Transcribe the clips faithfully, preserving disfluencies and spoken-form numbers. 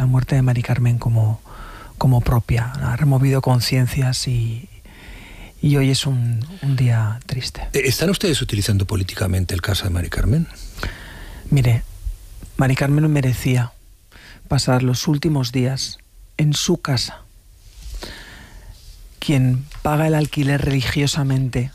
la muerte de Mari Carmen como, como propia. Ha removido conciencias y, y hoy es un, un día triste. ¿Están ustedes utilizando políticamente el caso de Mari Carmen? Mire, Mari Carmen merecía pasar los últimos días en su casa. Quien paga el alquiler religiosamente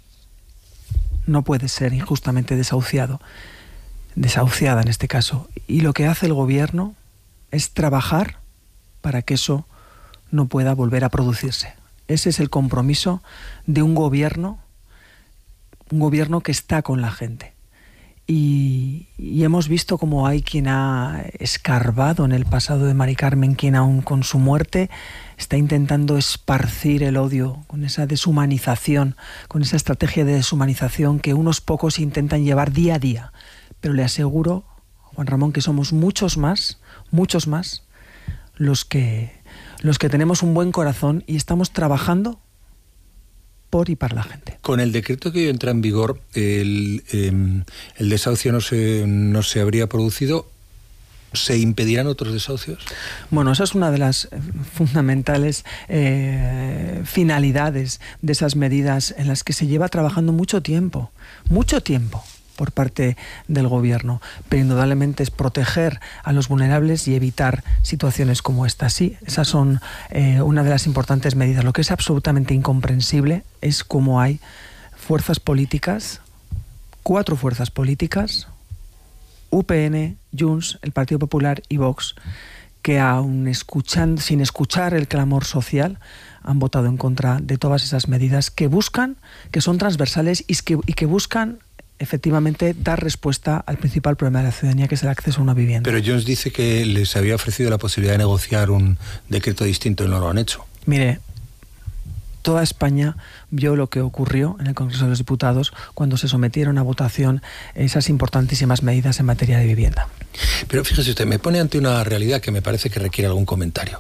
no puede ser injustamente desahuciado, desahuciada en este caso. Y lo que hace el gobierno es trabajar para que eso no pueda volver a producirse. Ese es el compromiso de un gobierno, un gobierno que está con la gente. Y, y hemos visto cómo hay quien ha escarbado en el pasado de Mari Carmen, quien aún con su muerte está intentando esparcir el odio con esa deshumanización, con esa estrategia de deshumanización que unos pocos intentan llevar día a día. Pero le aseguro, Juan Ramón, que somos muchos más, muchos más, los que, los que tenemos un buen corazón y estamos trabajando por y para la gente. Con el decreto que hoy entra en vigor, el, eh, el desahucio no se, no se habría producido. ¿Se impedirán otros desahucios? Bueno, esa es una de las fundamentales eh, finalidades de esas medidas en las que se lleva trabajando mucho tiempo, mucho tiempo por parte del gobierno, pero indudablemente es proteger a los vulnerables y evitar situaciones como esta. Sí, esas son eh, una de las importantes medidas. Lo que es absolutamente incomprensible es cómo hay fuerzas políticas, cuatro fuerzas políticas, U P N, Junts, el Partido Popular y Vox, que aun escuchan, sin escuchar el clamor social, han votado en contra de todas esas medidas que buscan, que son transversales y que, y que buscan efectivamente dar respuesta al principal problema de la ciudadanía, que es el acceso a una vivienda. Pero Junts dice que les había ofrecido la posibilidad de negociar un decreto distinto y no lo han hecho. Mire, toda España vio lo que ocurrió en el Congreso de los Diputados cuando se sometieron a votación esas importantísimas medidas en materia de vivienda. Pero fíjese usted, me pone ante una realidad que me parece que requiere algún comentario.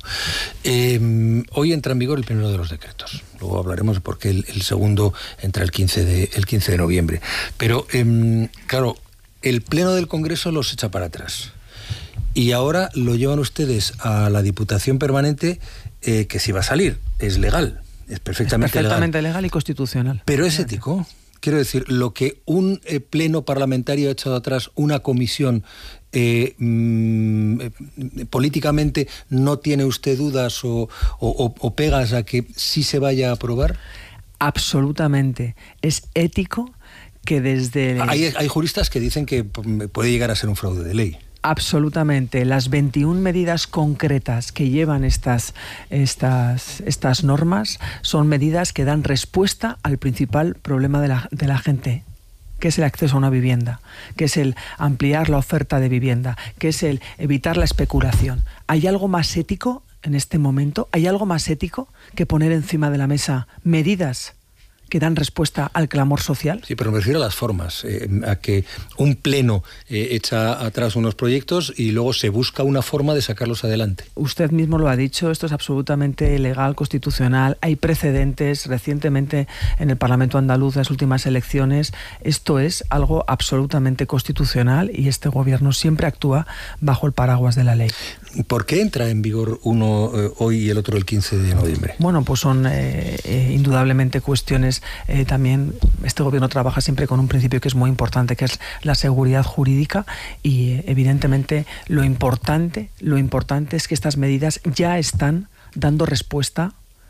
Eh, hoy entra en vigor el primero de los decretos. Luego hablaremos porque el, el segundo entra el quince de, el quince de noviembre. Pero, eh, claro, el Pleno del Congreso los echa para atrás. Y ahora lo llevan ustedes a la Diputación Permanente, eh, que si va a salir, es legal. Es perfectamente, es perfectamente legal. legal y constitucional. Pero es ético. Quiero decir, lo que un eh, pleno parlamentario ha echado atrás, una comisión, eh, mmm, eh, políticamente, ¿no tiene usted dudas o, o, o pegas a que sí se vaya a aprobar? Absolutamente. Es ético que desde... Hay, hay juristas que dicen que puede llegar a ser un fraude de ley. Absolutamente. Las veintiuna medidas concretas que llevan estas, estas, estas normas son medidas que dan respuesta al principal problema de la, de la gente, que es el acceso a una vivienda, que es el ampliar la oferta de vivienda, que es el evitar la especulación. ¿Hay algo más ético en este momento? ¿Hay algo más ético que poner encima de la mesa medidas que dan respuesta al clamor social? Sí, pero me refiero a las formas, eh, a que un pleno eh, echa atrás unos proyectos y luego se busca una forma de sacarlos adelante. Usted mismo lo ha dicho, esto es absolutamente legal, constitucional, hay precedentes recientemente en el Parlamento andaluz, las últimas elecciones, esto es algo absolutamente constitucional y este gobierno siempre actúa bajo el paraguas de la ley. ¿Por qué entra en vigor uno eh, hoy y el otro el quince de noviembre? Bueno, pues son eh, eh, indudablemente cuestiones. Eh, también este gobierno trabaja siempre con un principio que es muy importante, que es la seguridad jurídica y eh, evidentemente lo importante, lo importante es que estas medidas ya están dando respuesta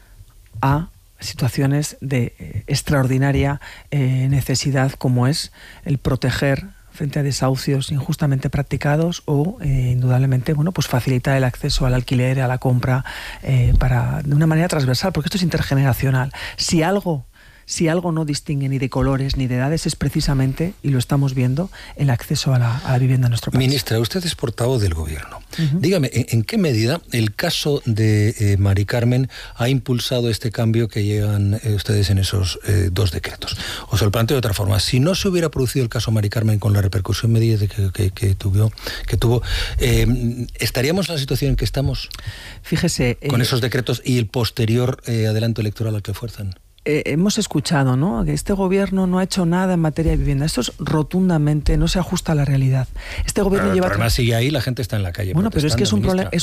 a situaciones de eh, extraordinaria eh, necesidad, como es el proteger frente a desahucios injustamente practicados o eh, indudablemente bueno pues facilitar el acceso al alquiler, a la compra eh, para de una manera transversal, porque esto es intergeneracional. Si algo Si algo no distingue ni de colores ni de edades es precisamente, y lo estamos viendo, el acceso a la, a la vivienda en nuestro país. Ministra, usted es portavoz del gobierno. Uh-huh. Dígame, ¿en, ¿en qué medida el caso de eh, Mari Carmen ha impulsado este cambio que llevan eh, ustedes en esos eh, dos decretos? O se lo planteo de otra forma. Si no se hubiera producido el caso Mari Carmen con la repercusión mediática que, que, que tuvo, que tuvo eh, ¿estaríamos en la situación en que estamos? Fíjese... Con eh, esos decretos y el posterior eh, adelanto electoral al que fuerzan. Eh, hemos escuchado, ¿no?, que este gobierno no ha hecho nada en materia de vivienda. Esto es rotundamente, no se ajusta a la realidad. Este gobierno pero lleva... El problema sigue ahí, la gente está en la calle. Bueno, pero es que es un problema...